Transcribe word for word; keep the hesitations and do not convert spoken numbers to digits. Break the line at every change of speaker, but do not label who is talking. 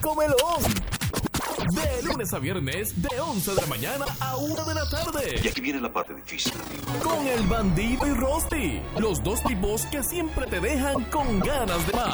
Comelón. De lunes a viernes, de once de la mañana a una de la tarde.
Y aquí viene la parte difícil, amigo.
Con el Bandido y Rosti, los dos tipos que siempre te dejan con ganas de más.